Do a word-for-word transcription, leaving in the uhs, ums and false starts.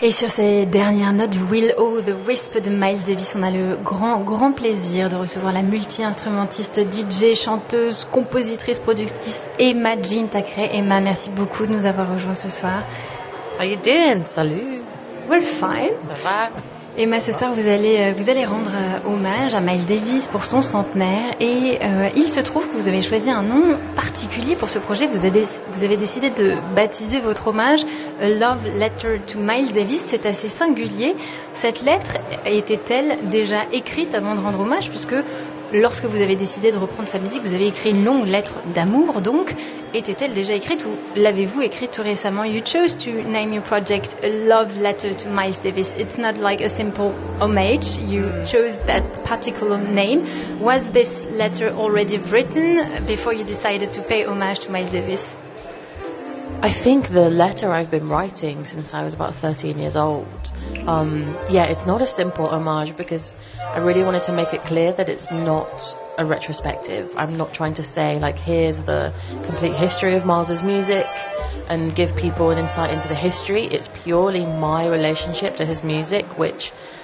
Et sur ces dernières notes du Will O' the Wisp de Miles Davis, on a le grand, grand plaisir de recevoir la multi-instrumentiste, D J, chanteuse, compositrice, productrice Emma Jean Thackeray. Emma, merci beaucoup de nous avoir rejoints ce soir. How you doing? Salut. We're fine. Ça va? Emma, ce soir, vous allez, vous allez rendre hommage à Miles Davis pour son centenaire. Et euh, il se trouve que vous avez choisi un nom particulier pour ce projet. Vous avez, vous avez décidé de baptiser votre hommage A Love Letter to Miles Davis. C'est assez singulier. Cette lettre était-elle déjà écrite avant de rendre hommage, puisque lorsque vous avez décidé de reprendre sa musique, vous avez écrit une longue lettre d'amour, donc était-elle déjà écrite ou l'avez-vous écrite tout récemment? You chose to name your project A Love Letter to Miles Davis. It's not like a simple homage. You chose that particular name. Was this letter already written before you decided to pay homage to Miles Davis? I think the letter I've been writing since I was about thirteen years old. Um, yeah, it's not a simple homage because I really wanted to make it clear that it's not a retrospective. I'm not trying to say, like, here's the complete history of Miles's music and give people an insight into the history. It's purely my relationship to his music, which